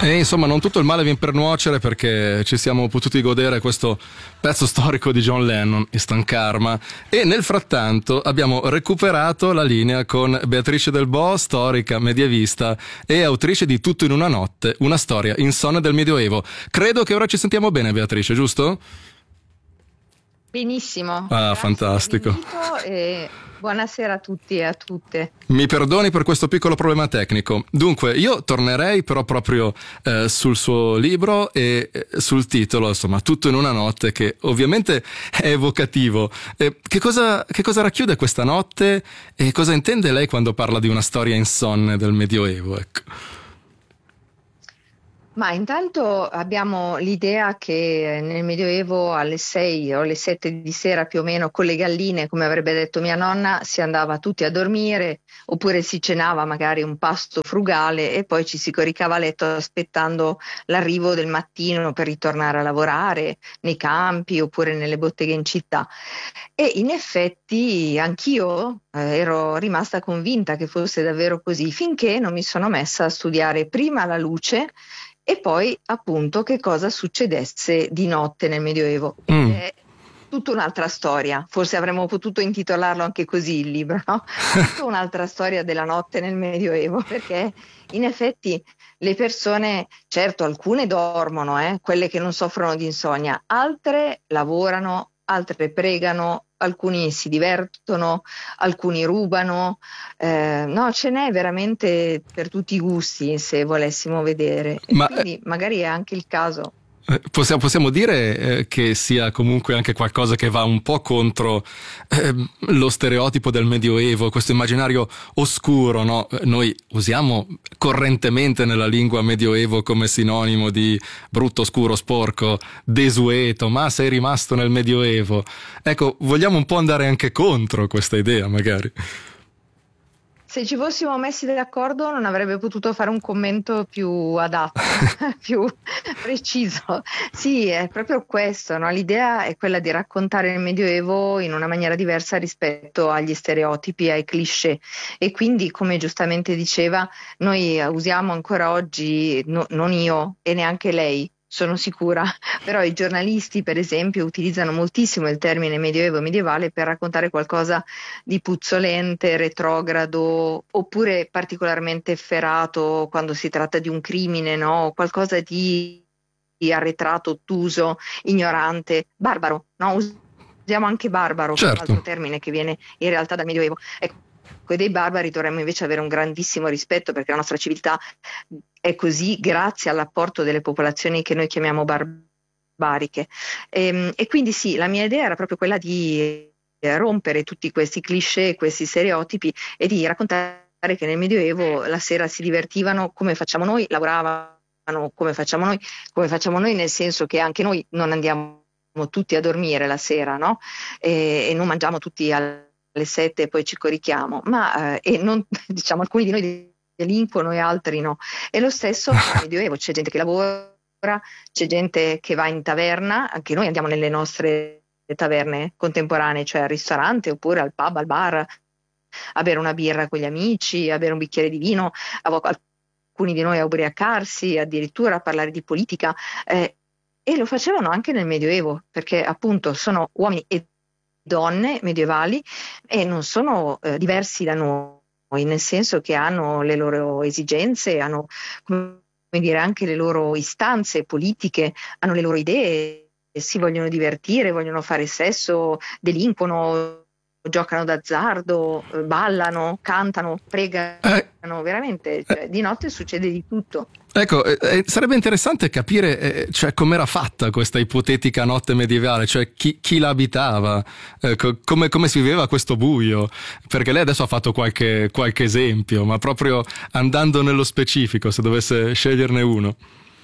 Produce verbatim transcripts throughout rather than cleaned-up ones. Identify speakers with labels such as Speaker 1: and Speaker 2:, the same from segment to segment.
Speaker 1: E insomma non tutto il male viene per nuocere, perché ci siamo potuti godere questo pezzo storico di John Lennon, Instant Karma, e nel frattanto abbiamo recuperato la linea con Beatrice Del Bo, storica medievista e autrice di Tutto in una notte, una storia insonne del Medioevo. Credo che ora ci sentiamo bene, Beatrice, giusto?
Speaker 2: Benissimo,
Speaker 1: Ah,
Speaker 2: grazie
Speaker 1: fantastico.
Speaker 2: dell'invito e buonasera a tutti e a tutte.
Speaker 1: Mi perdoni per questo piccolo problema tecnico. Dunque, io tornerei però proprio eh, sul suo libro e eh, sul titolo, insomma, Tutto in una notte, che ovviamente è evocativo. Eh, che cosa, che cosa racchiude questa notte e cosa intende lei quando parla di una storia insonne del Medioevo? Ecco.
Speaker 2: Ma intanto abbiamo l'idea che nel Medioevo alle sei o alle sette di sera più o meno con le galline, come avrebbe detto mia nonna, si andava tutti a dormire oppure si cenava magari un pasto frugale e poi ci si coricava a letto aspettando l'arrivo del mattino per ritornare a lavorare nei campi oppure nelle botteghe in città. E in effetti anch'io eh, ero rimasta convinta che fosse davvero così finché non mi sono messa a studiare prima la luce e poi appunto che cosa succedesse di notte nel Medioevo.
Speaker 1: Mm.
Speaker 2: È tutta un'altra storia, forse avremmo potuto intitolarlo anche così il libro, no? Tutta un'altra storia della notte nel Medioevo, perché in effetti le persone, certo alcune dormono, eh, quelle che non soffrono di insonnia, altre lavorano, altre pregano, alcuni si divertono, alcuni rubano, eh, no, ce n'è veramente per tutti i gusti se volessimo vedere. E
Speaker 1: Ma
Speaker 2: quindi magari è anche il caso.
Speaker 1: eh, possiamo, possiamo dire eh, che sia comunque anche qualcosa che va un po' contro eh, lo stereotipo del Medioevo, questo immaginario oscuro, no? Noi usiamo correntemente nella lingua Medioevo come sinonimo di brutto, oscuro, sporco, desueto, ma sei rimasto nel Medioevo. Ecco, vogliamo un po' andare anche contro questa idea, magari.
Speaker 2: Se ci fossimo messi d'accordo non avrebbe potuto fare un commento più adatto, più preciso. Sì, è proprio questo, no? L'idea è quella di raccontare il Medioevo in una maniera diversa rispetto agli stereotipi, ai cliché. E quindi, come giustamente diceva, noi usiamo ancora oggi, no, non io e neanche lei, sono sicura, però i giornalisti per esempio utilizzano moltissimo il termine medioevo e medievale per raccontare qualcosa di puzzolente, retrogrado oppure particolarmente efferato quando si tratta di un crimine, no? Qualcosa di, di arretrato, ottuso, ignorante, barbaro, no? Usiamo anche barbaro, che è un
Speaker 1: Certo.
Speaker 2: altro termine che viene in realtà dal medioevo. Ecco, dei barbari dovremmo invece avere un grandissimo rispetto perché la nostra civiltà è così grazie all'apporto delle popolazioni che noi chiamiamo barbariche. E, e quindi sì, la mia idea era proprio quella di rompere tutti questi cliché, questi stereotipi e di raccontare che nel Medioevo la sera si divertivano come facciamo noi, lavoravano come facciamo noi, come facciamo noi nel senso che anche noi non andiamo tutti a dormire la sera, no? E, e non mangiamo tutti al alle sette e poi ci corichiamo, ma eh, e non, diciamo alcuni di noi delinquono e altri no. E lo stesso nel Medioevo, c'è gente che lavora, c'è gente che va in taverna, anche noi andiamo nelle nostre taverne contemporanee, cioè al ristorante oppure al pub, al bar, a bere una birra con gli amici, a bere un bicchiere di vino, a vo- alcuni di noi a ubriacarsi, addirittura a parlare di politica, eh, e lo facevano anche nel Medioevo, perché appunto sono uomini e donne medievali e non sono eh, diversi da noi, nel senso che hanno le loro esigenze, hanno come dire anche le loro istanze politiche, hanno le loro idee, si vogliono divertire, vogliono fare sesso, delinquono, giocano d'azzardo, eh, ballano, cantano, pregano,
Speaker 1: Eh,
Speaker 2: veramente, cioè, di notte succede di tutto.
Speaker 1: Ecco, eh, sarebbe interessante capire eh, cioè, com'era fatta questa ipotetica notte medievale, cioè chi, chi la abitava, eh, co- come, come si viveva questo buio, perché lei adesso ha fatto qualche, qualche esempio, ma proprio andando nello specifico, se dovesse sceglierne uno.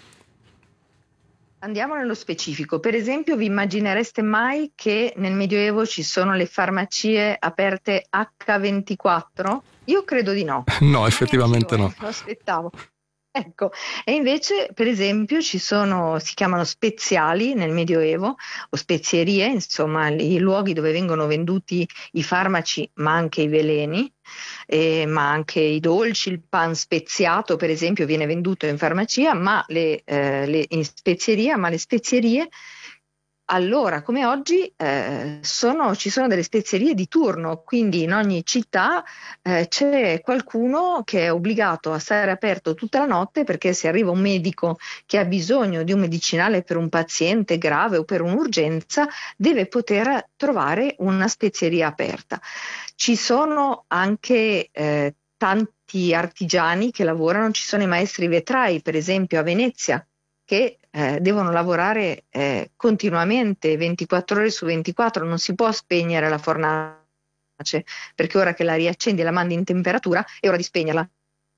Speaker 2: Andiamo nello specifico. Per esempio, vi immaginereste mai che nel Medioevo ci sono le farmacie aperte acca ventiquattro? Io credo di no.
Speaker 1: No,
Speaker 2: Ma
Speaker 1: effettivamente
Speaker 2: neanch'io,
Speaker 1: no.
Speaker 2: eh, lo aspettavo. Ecco, e invece per esempio ci sono, si chiamano speziali nel Medioevo o spezierie, insomma i luoghi dove vengono venduti i farmaci ma anche i veleni, eh, ma anche i dolci, il pan speziato per esempio viene venduto in farmacia, ma le, eh, le- in spezieria, ma le spezierie allora, come oggi, eh, sono- ci sono delle spezierie di turno, quindi in ogni città eh, c'è qualcuno che è obbligato a stare aperto tutta la notte perché se arriva un medico che ha bisogno di un medicinale per un paziente grave o per un'urgenza, deve poter trovare una spezieria aperta. Ci sono anche eh, tanti artigiani che lavorano, ci sono i maestri vetrai, per esempio a Venezia che eh, devono lavorare eh, continuamente, ventiquattro ore su ventiquattro, non si può spegnere la fornace, perché ora che la riaccendi e la mandi in temperatura è ora di spegnerla.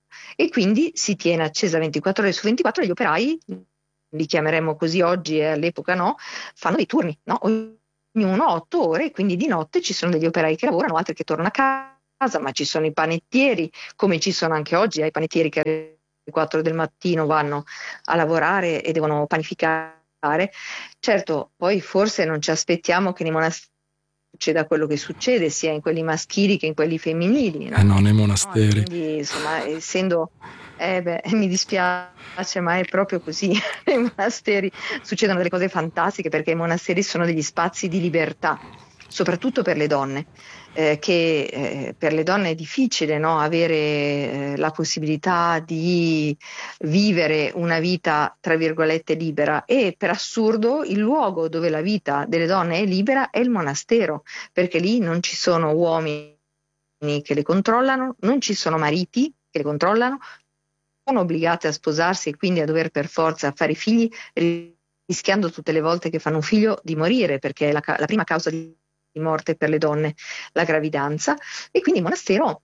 Speaker 2: E quindi si tiene accesa ventiquattro ore su ventiquattro e gli operai, li chiameremo così oggi e all'epoca no, fanno dei turni, no? Ognuno otto ore, e quindi di notte ci sono degli operai che lavorano, altri che tornano a casa, ma ci sono i panettieri, come ci sono anche oggi, ai panettieri che alle quattro del mattino vanno a lavorare e devono panificare. Certo, poi forse non ci aspettiamo che nei monasteri succeda quello che succede, sia in quelli maschili che in quelli femminili, no?
Speaker 1: Eh no, nei
Speaker 2: No,
Speaker 1: monasteri.
Speaker 2: quindi, insomma, essendo, eh beh, mi dispiace, ma è proprio così. Nei monasteri succedono delle cose fantastiche perché i monasteri sono degli spazi di libertà, soprattutto per le donne. Eh, che eh, per le donne è difficile, no? Avere eh, la possibilità di vivere una vita tra virgolette libera, e per assurdo il luogo dove la vita delle donne è libera è il monastero, perché lì non ci sono uomini che le controllano, non ci sono mariti che le controllano, sono obbligate a sposarsi e quindi a dover per forza fare figli, rischiando tutte le volte che fanno un figlio di morire, perché è la, la prima causa di di morte per le donne, la gravidanza, e quindi il monastero.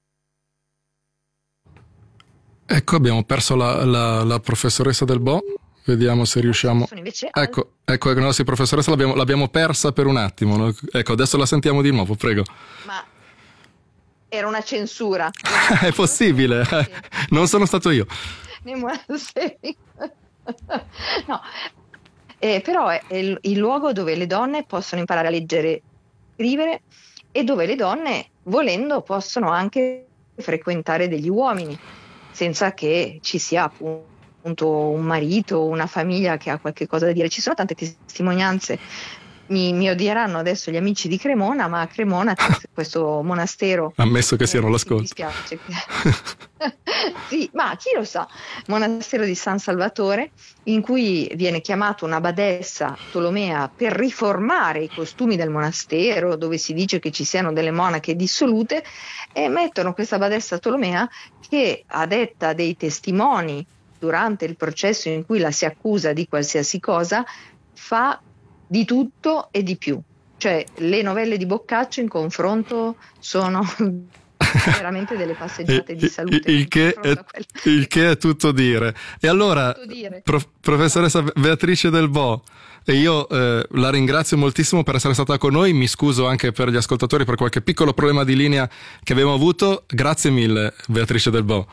Speaker 1: Ecco, abbiamo perso la, la, la professoressa Del Bo, vediamo se riusciamo. Ecco, ecco, no, sì, professoressa, l'abbiamo, l'abbiamo persa per un attimo, no? Ecco, adesso la sentiamo di nuovo, prego.
Speaker 2: Ma era una censura.
Speaker 1: È possibile, non sono stato io.
Speaker 2: Nei monasteri. No, eh, però è il, il luogo dove le donne possono imparare a leggere, scrivere, e dove le donne, volendo, possono anche frequentare degli uomini senza che ci sia appunto un marito, una famiglia che ha qualche cosa da dire. Ci sono tante testimonianze. Mi, mi odieranno adesso gli amici di Cremona, ma a Cremona c'è questo monastero.
Speaker 1: Ammesso che siano
Speaker 2: eh,
Speaker 1: all'ascolto.
Speaker 2: Mi dispiace. Sì, ma chi lo sa, monastero di San Salvatore, in cui viene chiamata una badessa Tolomea per riformare i costumi del monastero, dove si dice che ci siano delle monache dissolute, e mettono questa badessa Tolomea che, a detta dei testimoni durante il processo in cui la si accusa di qualsiasi cosa, fa di tutto e di più. Cioè le novelle di Boccaccio in confronto sono veramente delle passeggiate di salute.
Speaker 1: Il che, è, il che è tutto dire. E allora, dire. Prof, professoressa Beatrice Del Bo, e io eh, la ringrazio moltissimo per essere stata con noi, mi scuso anche per gli ascoltatori per qualche piccolo problema di linea che abbiamo avuto. Grazie mille, Beatrice Del Bo.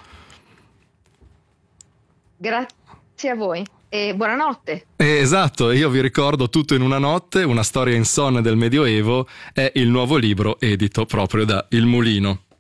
Speaker 2: Grazie a voi. E buonanotte.
Speaker 1: Eh, esatto, io vi ricordo Tutto in una notte, una storia insonne del Medioevo, è il nuovo libro edito proprio da Il Mulino.